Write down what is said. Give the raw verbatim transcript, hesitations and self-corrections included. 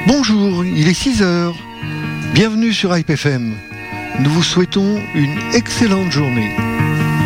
Bonjour, il est six heures. Bienvenue sur Hype F M. Nous vous souhaitons une excellente journée.